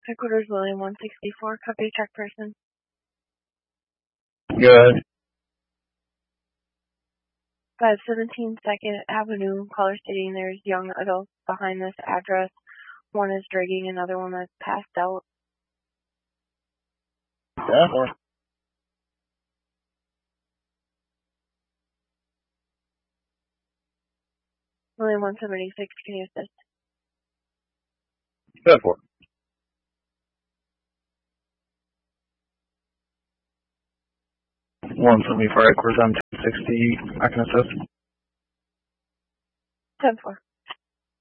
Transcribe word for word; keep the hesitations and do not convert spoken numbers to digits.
Headquarters William one sixty-four, copy check person. Good. five seventeen second Avenue, caller stating there's young adults behind this address. One is drinking, another one is passed out. Yeah, four. William one seventy-six, can you assist? Good for. one seventy-four, headquarters, I'm two sixty, I can assist. ten four.